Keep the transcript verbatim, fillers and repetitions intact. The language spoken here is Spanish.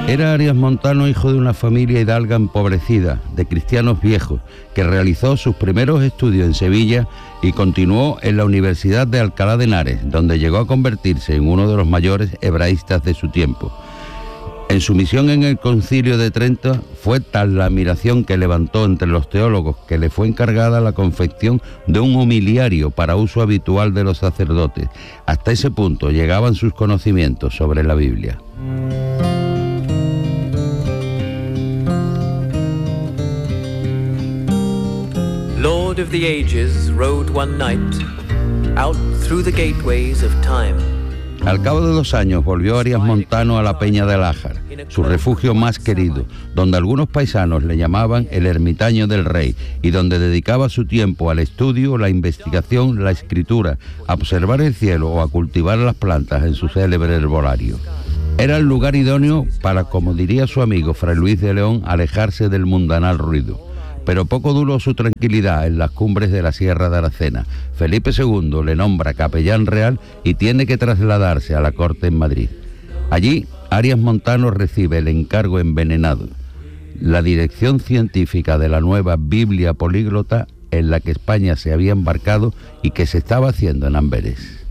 Era Arias Montano hijo de una familia hidalga empobrecida, de cristianos viejos, que realizó sus primeros estudios en Sevilla y continuó en la Universidad de Alcalá de Henares, donde llegó a convertirse en uno de los mayores hebraístas de su tiempo. En su misión en el Concilio de Trento fue tal la admiración que levantó entre los teólogos que le fue encargada la confección de un homiliario para uso habitual de los sacerdotes. Hasta ese punto llegaban sus conocimientos sobre la Biblia. Lord of the ages rode one night out through the gateways of time. Al cabo de dos años volvió Arias Montano a la Peña del Ájar, su refugio más querido, donde algunos paisanos le llamaban el ermitaño del rey y donde dedicaba su tiempo al estudio, la investigación, la escritura, a observar el cielo o a cultivar las plantas en su célebre herbolario. Era el lugar idóneo para, como diría su amigo Fray Luis de León, alejarse del mundanal ruido. Pero poco duró su tranquilidad en las cumbres de la Sierra de Aracena. Felipe segundo le nombra capellán real y tiene que trasladarse a la corte en Madrid. Allí, Arias Montano recibe el encargo envenenado, la dirección científica de la nueva Biblia políglota en la que España se había embarcado y que se estaba haciendo en Amberes.